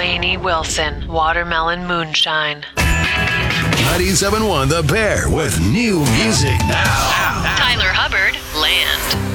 Lainey Wilson, Watermelon Moonshine. 97.1 The Bear with new music now. Tyler Hubbard, Land.